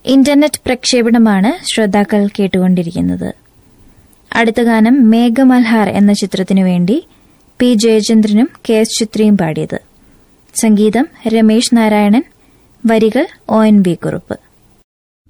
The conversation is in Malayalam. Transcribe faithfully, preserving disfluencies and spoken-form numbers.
ഇന്റർനെറ്റ് പ്രക്ഷേപണമാണ് ശ്രോതാക്കൾ കേട്ടുകൊണ്ടിരിക്കുന്നത്. അടുത്ത ഗാനം മേഘമൽഹാർ എന്ന ചിത്രത്തിനു വേണ്ടി പി ജയചന്ദ്രനും കെ എസ് ചിത്രയും പാടിയത്. സംഗീതം രമേശ് നാരായണൻ, വരികൾ ഒ എൻ വി കുറുപ്പ്.